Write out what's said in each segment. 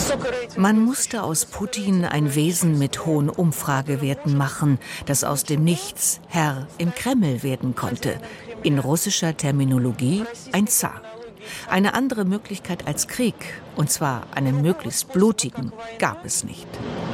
Man musste aus Putin ein Wesen mit hohen Umfragewerten machen, das aus dem Nichts Herr im Kreml werden konnte. In russischer Terminologie ein Zar. Eine andere Möglichkeit als Krieg, und zwar einen möglichst blutigen, gab es nicht.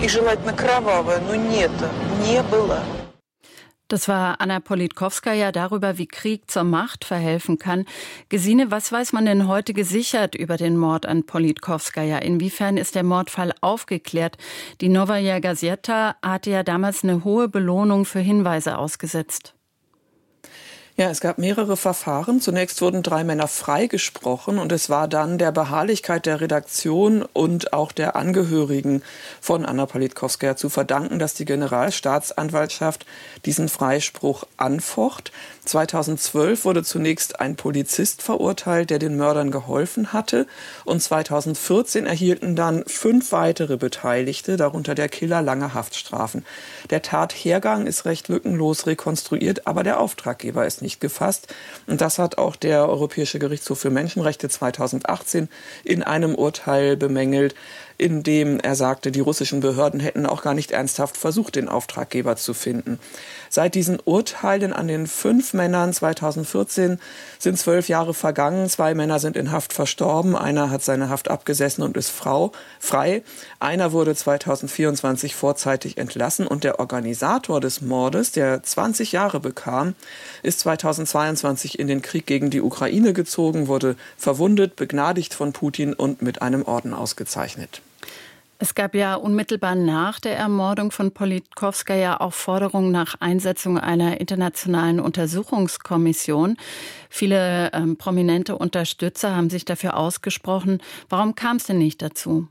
Das war Anna Politkowskaja darüber, wie Krieg zur Macht verhelfen kann. Gesine, was weiß man denn heute gesichert über den Mord an Politkowskaja? Inwiefern ist der Mordfall aufgeklärt? Die Novaja Gazeta hatte ja damals eine hohe Belohnung für Hinweise ausgesetzt. Ja, es gab mehrere Verfahren. Zunächst wurden 3 Männer freigesprochen und es war dann der Beharrlichkeit der Redaktion und auch der Angehörigen von Anna Politkowskaja zu verdanken, dass die Generalstaatsanwaltschaft diesen Freispruch anfocht. 2012 wurde zunächst ein Polizist verurteilt, der den Mördern geholfen hatte. Und 2014 erhielten dann 5 weitere Beteiligte, darunter der Killer, lange Haftstrafen. Der Tathergang ist recht lückenlos rekonstruiert, aber der Auftraggeber ist nicht gefasst. Und das hat auch der Europäische Gerichtshof für Menschenrechte 2018 in einem Urteil bemängelt, in dem er sagte, die russischen Behörden hätten auch gar nicht ernsthaft versucht, den Auftraggeber zu finden. Seit diesen Urteilen an den 5 Männern 2014 sind 12 Jahre vergangen. 2 Männer sind in Haft verstorben. Einer hat seine Haft abgesessen und ist frei. Einer wurde 2024 vorzeitig entlassen. Und der Organisator des Mordes, der 20 Jahre bekam, ist 2022 in den Krieg gegen die Ukraine gezogen, wurde verwundet, begnadigt von Putin und mit einem Orden ausgezeichnet. Es gab ja unmittelbar nach der Ermordung von Politkowskaja auch Forderungen nach Einsetzung einer internationalen Untersuchungskommission. Viele prominente Unterstützer haben sich dafür ausgesprochen. Warum kam es denn nicht dazu?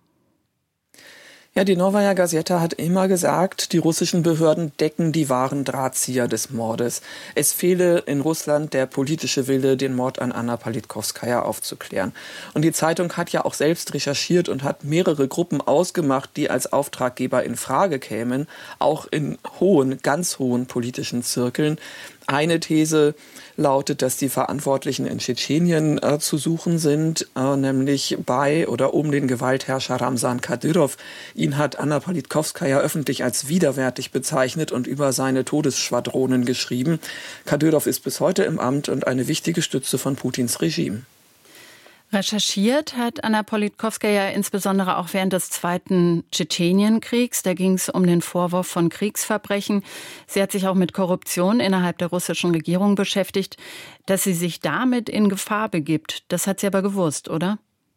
Ja, die Novaja Gazeta hat immer gesagt, die russischen Behörden decken die wahren Drahtzieher des Mordes. Es fehle in Russland der politische Wille, den Mord an Anna Politkowskaja aufzuklären. Und die Zeitung hat ja auch selbst recherchiert und hat mehrere Gruppen ausgemacht, die als Auftraggeber in Frage kämen, auch in ganz hohen politischen Zirkeln. Eine These lautet, dass die Verantwortlichen in Tschetschenien zu suchen sind, nämlich bei oder um den Gewaltherrscher Ramsan Kadyrov. Ihn hat Anna Politkowskaja öffentlich als widerwärtig bezeichnet und über seine Todesschwadronen geschrieben. Kadyrov ist bis heute im Amt und eine wichtige Stütze von Putins Regime. Recherchiert hat Anna Politkowskaja insbesondere auch während des Zweiten Tschetschenienkriegs. Da ging es um den Vorwurf von Kriegsverbrechen. Sie hat sich auch mit Korruption innerhalb der russischen Regierung beschäftigt. Dass sie sich damit in Gefahr begibt, das hat sie aber gewusst, oder?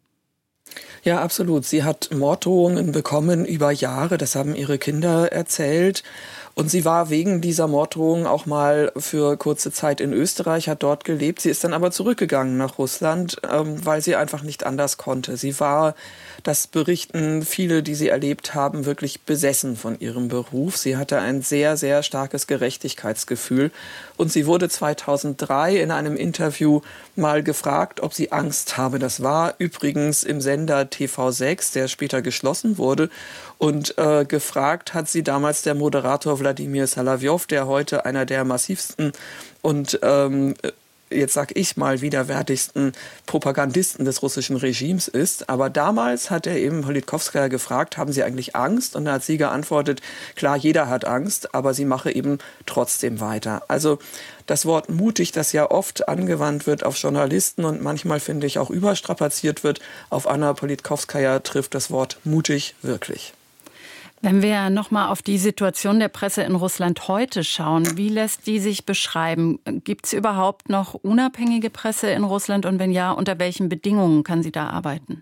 Ja, absolut. Sie hat Morddrohungen bekommen über Jahre. Das haben ihre Kinder erzählt. Und sie war wegen dieser Morddrohung auch mal für kurze Zeit in Österreich, hat dort gelebt. Sie ist dann aber zurückgegangen nach Russland, weil sie einfach nicht anders konnte. Sie war, das berichten viele, die sie erlebt haben, wirklich besessen von ihrem Beruf. Sie hatte ein sehr, sehr starkes Gerechtigkeitsgefühl. Und sie wurde 2003 in einem Interview mal gefragt, ob sie Angst habe. Das war übrigens im Sender TV6, der später geschlossen wurde. Und gefragt hat sie damals der Moderator Wladimir Solowyjow, der heute einer der massivsten und jetzt sag ich mal widerwärtigsten Propagandisten des russischen Regimes ist. Aber damals hat er eben Politkowskaja gefragt, haben Sie eigentlich Angst? Und da hat sie geantwortet, klar, jeder hat Angst, aber sie mache eben trotzdem weiter. Also das Wort mutig, das ja oft angewandt wird auf Journalisten und manchmal, finde ich, auch überstrapaziert wird, auf Anna Politkowskaja trifft das Wort mutig wirklich. Wenn wir nochmal auf die Situation der Presse in Russland heute schauen, wie lässt die sich beschreiben? Gibt es überhaupt noch unabhängige Presse in Russland und wenn ja, unter welchen Bedingungen kann sie da arbeiten?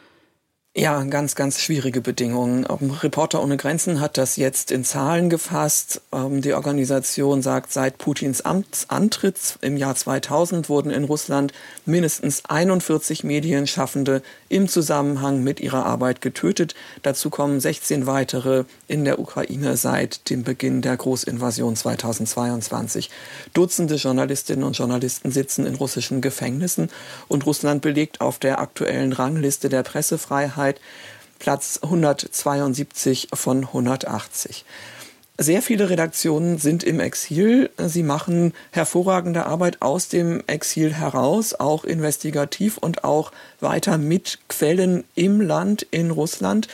Ja, ganz, ganz schwierige Bedingungen. Reporter ohne Grenzen hat das jetzt in Zahlen gefasst. Die Organisation sagt, seit Putins Amtsantritt im Jahr 2000 wurden in Russland mindestens 41 Medienschaffende im Zusammenhang mit ihrer Arbeit getötet. Dazu kommen 16 weitere in der Ukraine seit dem Beginn der Großinvasion 2022. Dutzende Journalistinnen und Journalisten sitzen in russischen Gefängnissen und Russland belegt auf der aktuellen Rangliste der Pressefreiheit Platz 172 von 180. Sehr viele Redaktionen sind im Exil. Sie machen hervorragende Arbeit aus dem Exil heraus, auch investigativ und auch weiter mit Quellen im Land, in Russland.